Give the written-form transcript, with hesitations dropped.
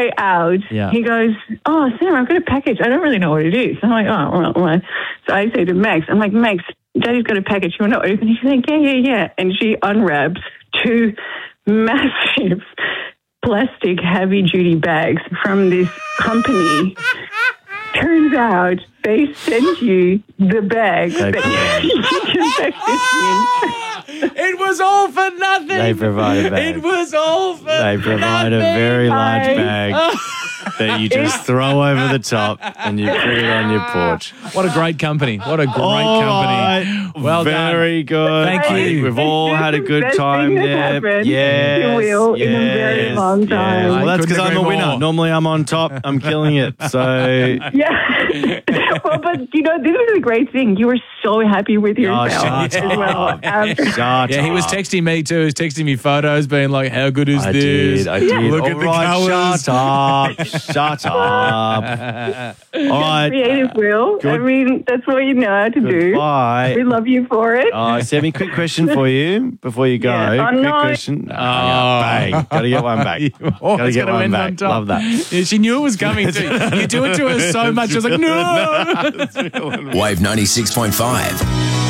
way out, he goes, "Oh, Sam, I've got a package. I don't really know what it is." I'm like, "Oh, well." So I say to Max, I'm like, "Max, Daddy's got a package. You want to open it?" She's like, yeah. And she unwraps 2 massive plastic heavy-duty bags from this company. Turns out they sent you the bag that you can pack this in. It was all for nothing. They provide a bag. It was all for They provide nothing. a very large bag that you just throw over the top and you put it on your porch. What a great company. What a great All company. right. Well done. Very good. Thank I you. think we've all had a good Best time thing that there. happened Yes, to Will in a very long time. Well, that's Couldn't because I'm a agree winner. more. Normally I'm on top. I'm killing it. So Yeah. Well, but this is a great thing. You were so happy with yourself shut as well. up. Shut Yeah, he was up. texting me too. He was texting me photos being like, how good is this? I did. Look at All the right, colours. Shut up. All right. Creative, Will. I Good. mean, that's what you know how to do. Goodbye. We love you for it. Sammy, quick question for you before you go. Yeah. Oh, Quick no. question. Bang. Got to get one back. Gotta get one back. Love that. Yeah, she knew it was coming too. You do it to her so much. She was like, no. Wave 96.5.